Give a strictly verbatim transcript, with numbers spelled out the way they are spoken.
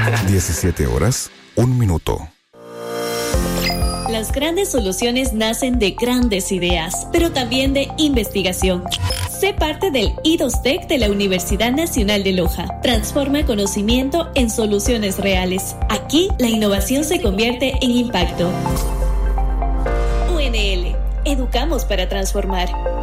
diecisiete horas, un minuto. Las grandes soluciones nacen de grandes ideas, pero también de investigación. Sé parte del I D O S T E C de la Universidad Nacional de Loja. Transforma conocimiento en soluciones reales. Aquí, la innovación se convierte en impacto. U N L. Educamos para transformar.